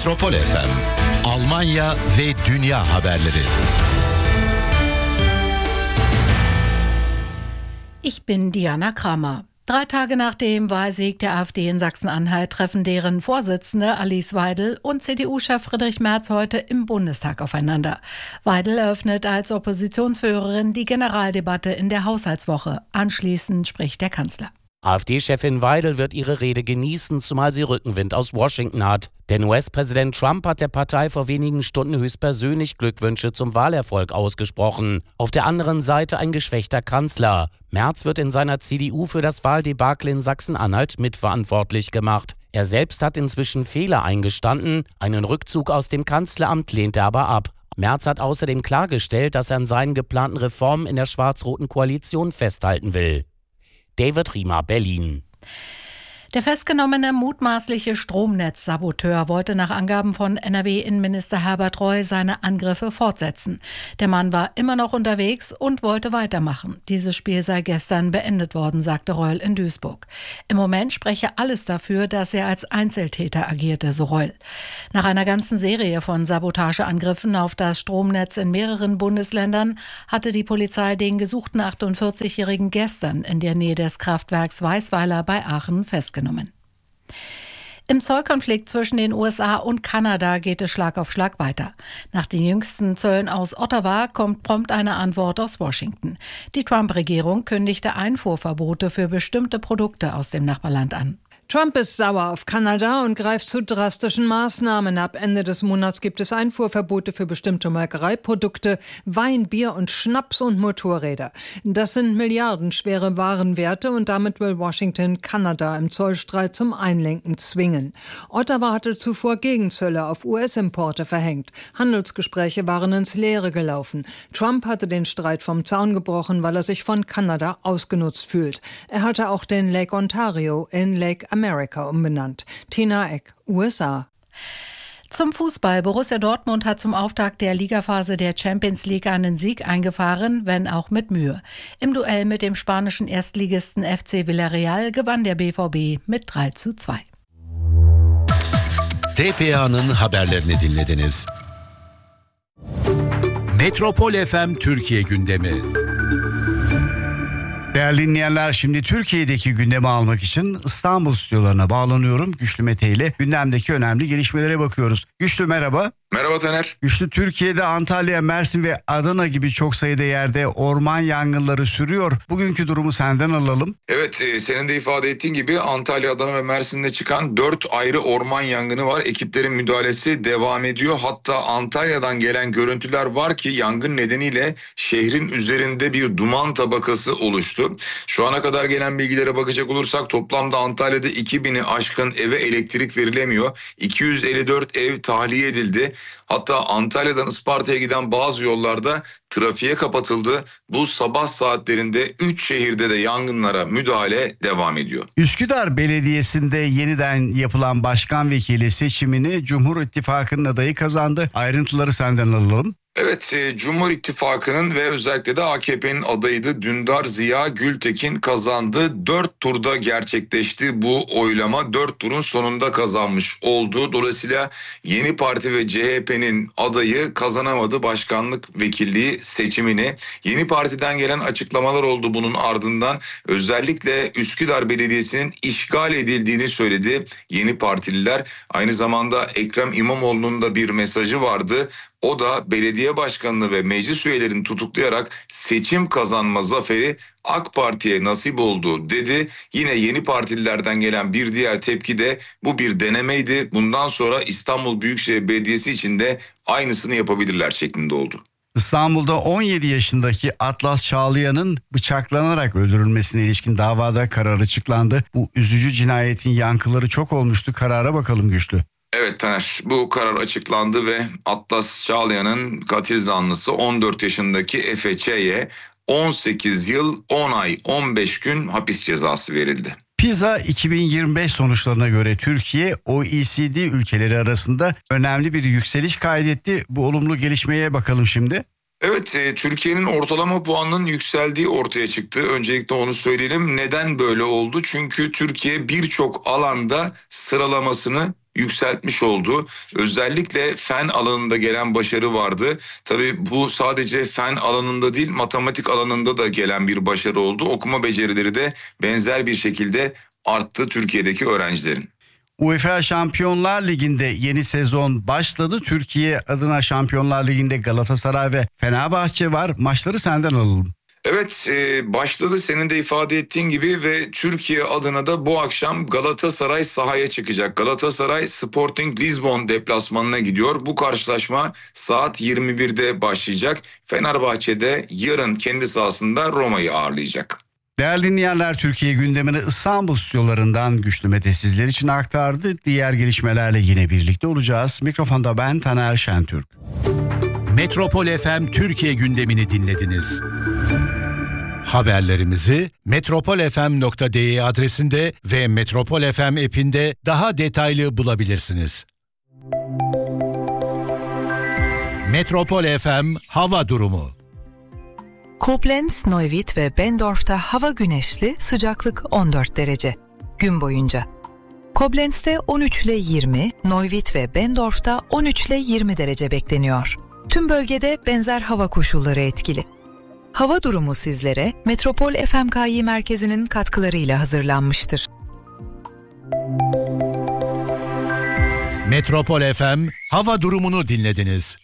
Metropol FM, Almanya ve dünya haberleri. Ich bin Diana Kramer. 3 Tage nach dem Wahlsieg der AfD in Sachsen-Anhalt treffen deren Vorsitzende Alice Weidel und CDU-Chef Friedrich Merz heute im Bundestag aufeinander. Weidel eröffnet als Oppositionsführerin die Generaldebatte in der Haushaltswoche. Anschließend spricht der Kanzler. AfD-Chefin Weidel wird ihre Rede genießen, zumal sie Rückenwind aus Washington hat. Denn US-Präsident Trump hat der Partei vor wenigen Stunden höchstpersönlich Glückwünsche zum Wahlerfolg ausgesprochen. Auf der anderen Seite ein geschwächter Kanzler. Merz wird in seiner CDU für das Wahldebakel in Sachsen-Anhalt mitverantwortlich gemacht. Er selbst hat inzwischen Fehler eingestanden. Einen Rückzug aus dem Kanzleramt lehnt er aber ab. Merz hat außerdem klargestellt, dass er an seinen geplanten Reformen in der schwarz-roten Koalition festhalten will. David Riemer, Berlin. Der festgenommene mutmaßliche Stromnetzsaboteur wollte nach Angaben von NRW-Innenminister Herbert Reul seine Angriffe fortsetzen. Der Mann war immer noch unterwegs und wollte weitermachen. Dieses Spiel sei gestern beendet worden, sagte Reul in Duisburg. Im Moment spreche alles dafür, dass er als Einzeltäter agierte, so Reul. Nach einer ganzen Serie von Sabotageangriffen auf das Stromnetz in mehreren Bundesländern hatte die Polizei den gesuchten 48-Jährigen gestern in der Nähe des Kraftwerks Weißweiler bei Aachen festgenommen. Im Zollkonflikt zwischen den USA und Kanada geht es Schlag auf Schlag weiter. Nach den jüngsten Zöllen aus Ottawa kommt prompt eine Antwort aus Washington. Die Trump-Regierung kündigte Einfuhrverbote für bestimmte Produkte aus dem Nachbarland an. Trump ist sauer auf Kanada und greift zu drastischen Maßnahmen. Ab Ende des Monats gibt es Einfuhrverbote für bestimmte Molkereiprodukte, Wein, Bier und Schnaps und Motorräder. Das sind milliardenschwere Warenwerte und damit will Washington Kanada im Zollstreit zum Einlenken zwingen. Ottawa hatte zuvor Gegenzölle auf US-Importe verhängt. Handelsgespräche waren ins Leere gelaufen. Trump hatte den Streit vom Zaun gebrochen, weil er sich von Kanada ausgenutzt fühlt. Er hatte auch den Lake Ontario in Lake America umbenannt. Tina Eck, USA. Zum Fußball. Borussia Dortmund hat zum Auftakt der Ligaphase der Champions League einen Sieg eingefahren, wenn auch mit Mühe. Im Duell mit dem spanischen Erstligisten FC Villarreal gewann der BVB mit 3:2. TPA'nın haberlerini dinlediniz. Metropol FM Türkiye gündemi. Değerli dinleyenler, şimdi Türkiye'deki gündemi almak için İstanbul stüdyolarına bağlanıyorum. Güçlü Mete ile gündemdeki önemli gelişmelere bakıyoruz. Güçlü merhaba. Merhaba Taner. Güçlü, Türkiye'de Antalya, Mersin ve Adana gibi çok sayıda yerde orman yangınları sürüyor. Bugünkü durumu senden alalım. Evet, senin de ifade ettiğin gibi Antalya, Adana ve Mersin'de çıkan 4 ayrı orman yangını var. Ekiplerin müdahalesi devam ediyor. Hatta Antalya'dan gelen görüntüler var ki yangın nedeniyle şehrin üzerinde bir duman tabakası oluştu. Şu ana kadar gelen bilgilere bakacak olursak toplamda Antalya'da 2000'i aşkın eve elektrik verilemiyor. 254 ev tahliye edildi. Hatta Antalya'dan Isparta'ya giden bazı yollarda trafiğe kapatıldı. Bu sabah saatlerinde 3 şehirde de yangınlara müdahale devam ediyor. Üsküdar Belediyesi'nde yeniden yapılan başkan vekili seçimini Cumhur İttifakı'nın adayı kazandı. Ayrıntıları senden alalım. Evet, Cumhur İttifakı'nın ve özellikle de AKP'nin adayıydı Dündar Ziya Gültekin kazandı. 4 turda gerçekleşti bu oylama. 4 turun sonunda kazanmış oldu. Dolayısıyla Yeni Parti ve CHP'nin adayı kazanamadı başkanlık vekilliği seçimini. Yeni Parti'den gelen açıklamalar oldu bunun ardından. Özellikle Üsküdar Belediyesi'nin işgal edildiğini söyledi Yeni Partililer. Aynı zamanda Ekrem İmamoğlu'nun da bir mesajı vardı. O da belediye başkanını ve meclis üyelerini tutuklayarak seçim kazanma zaferi AK Parti'ye nasip oldu dedi. Yine Yeni Partililerden gelen bir diğer tepki de bu bir denemeydi. Bundan sonra İstanbul Büyükşehir Belediyesi için de aynısını yapabilirler şeklinde oldu. İstanbul'da 17 yaşındaki Atlas Çağlayan'ın bıçaklanarak öldürülmesine ilişkin davada karar açıklandı. Bu üzücü cinayetin yankıları çok olmuştu. Karara bakalım Güçlü. Evet Taner, bu karar açıklandı ve Atlas Çağlayan'ın katil zanlısı 14 yaşındaki Efe Ç'ye 18 yıl 10 ay 15 gün hapis cezası verildi. PISA 2025 sonuçlarına göre Türkiye OECD ülkeleri arasında önemli bir yükseliş kaydetti. Bu olumlu gelişmeye bakalım şimdi. Evet, Türkiye'nin ortalama puanının yükseldiği ortaya çıktı. Öncelikle onu söyleyelim. Neden böyle oldu? Çünkü Türkiye birçok alanda sıralamasını yükseltmiş oldu. Özellikle fen alanında gelen başarı vardı. Tabii bu sadece fen alanında değil, matematik alanında da gelen bir başarı oldu. Okuma becerileri de benzer bir şekilde arttı Türkiye'deki öğrencilerin. UEFA Şampiyonlar Ligi'nde yeni sezon başladı. Türkiye adına Şampiyonlar Ligi'nde Galatasaray ve Fenerbahçe var. Maçları senden alalım. Evet, başladı senin de ifade ettiğin gibi ve Türkiye adına da bu akşam Galatasaray sahaya çıkacak. Galatasaray Sporting Lisbon deplasmanına gidiyor. Bu karşılaşma saat 21'de başlayacak. Fenerbahçe de yarın kendi sahasında Roma'yı ağırlayacak. Değerli dinleyenler, Türkiye gündemini İstanbul stüdyolarından Güçlü Mete sizler için aktardı. Diğer gelişmelerle yine birlikte olacağız. Mikrofonda ben Taner Şentürk. Metropol FM Türkiye gündemini dinlediniz. Haberlerimizi metropolfm.de adresinde ve Metropol FM app'inde daha detaylı bulabilirsiniz. Metropol FM hava durumu. Koblenz, Neuwied ve Bendorf'ta hava güneşli, sıcaklık 14 derece. Gün boyunca. Koblenz'de 13 ile 20, Neuwied ve Bendorf'ta 13 ile 20 derece bekleniyor. Tüm bölgede benzer hava koşulları etkili. Hava durumu sizlere Metropol FMKİ merkezinin katkılarıyla hazırlanmıştır. Metropol FM hava durumunu dinlediniz.